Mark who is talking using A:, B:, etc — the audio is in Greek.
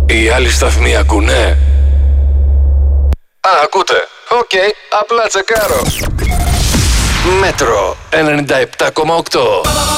A: Οι άλλοι σταθμοί ακούνε? Α, ακούτε. Οκ, απλά τσεκάρω. Μέτρο 97,8.